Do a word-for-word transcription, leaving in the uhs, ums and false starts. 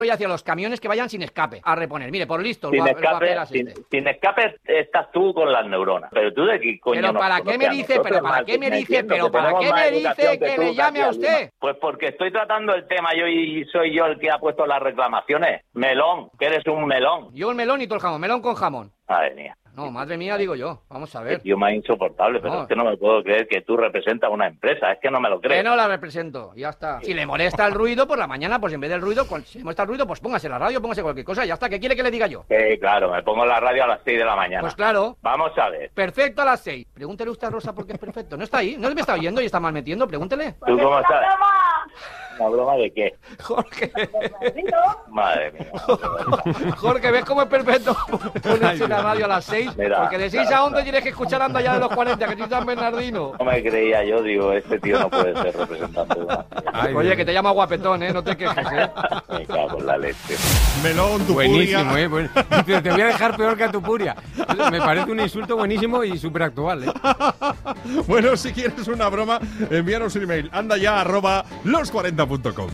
y hacia los camiones que vayan sin escape a reponer. Mire, por listo, el, Sin gua- el escape, guaperas sin, este. sin escape estás tú con las neuronas. Pero tú de qué coño Pero nos ¿para qué conoces me a dice, nosotros, pero para Martín? qué me Me dice, entiendo, pero que para tenemos qué más me educación dice que tú, le llame a Katia Lima. usted? Pues porque estoy tratando el tema yo y soy yo el que ha puesto las reclamaciones. Melón, que eres un melón. Yo el melón y tú el jamón, melón con jamón. Madre mía. No, madre mía, digo yo. Vamos a Qué ver. tío más insoportable, pero No. es que no me puedo creer que tú representas una empresa, es que no me lo Que creo. no la represento, ya está. Si le molesta el ruido, por la mañana, pues en vez del ruido, cual- si le molesta el ruido, pues póngase la radio, póngase cualquier cosa, ya está. ¿Qué quiere que le diga yo? Sí, claro, me pongo la radio a las seis de la mañana. Pues claro. Vamos a ver. Perfecto a las seis. Pregúntele usted a Rosa por qué es perfecto. No está ahí, no me está oyendo y está mal metiendo, pregúntele. ¿Tú cómo sabes? ¿Una broma de qué? Jorge. Madre mía. Jorge, ¿ves cómo es perfecto ponerse la radio a las seis? Mira, Porque de seis a once tienes que escuchar Anda Ya de los cuarenta, que tú San Bernardino. No me creía yo, digo, este tío no puede ser representante de una... Ay, Oye, Dios. que te llama guapetón, ¿eh? No te quejes, ¿eh? Me cago en la leche. Melón, tu Buenísimo, furia. ¿eh? Bueno, dice, te voy a dejar peor que a tu puria. Me parece un insulto buenísimo y súper actual, ¿eh? Bueno, si quieres una broma, envíanos un email. Anda ya, arroba los cuarenta punto com.